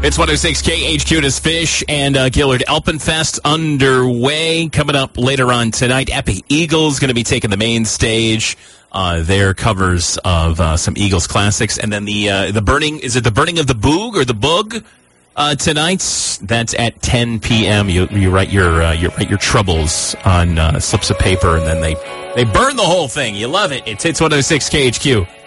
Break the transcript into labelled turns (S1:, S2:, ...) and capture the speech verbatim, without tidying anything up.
S1: It's one oh six K H Q to Fish and uh, Gillard Alpenfest underway. Coming up later on tonight, Epic Eagles going to be taking the main stage. Uh, their covers of uh, some Eagles classics. And then the uh, the burning, is it the burning of the Boog or the Boog uh, tonight? That's at ten p.m. You, you write your uh, you write your troubles on uh, slips of paper, and then they, they burn the whole thing. You love it. It's Hits one oh six K H Q.